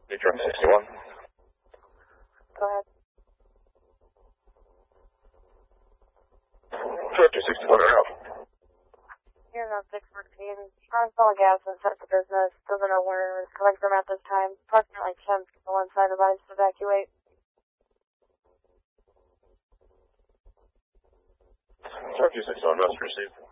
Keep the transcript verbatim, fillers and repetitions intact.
Detroit sixty-one. Go ahead. Detroit two sixty-one, right off. Here's on six fourteen. Strong full of gas and set the business. Doesn't know where it's coming from at this time. Approximately ten people inside advised to evacuate. Detroit two sixty-one, must receive.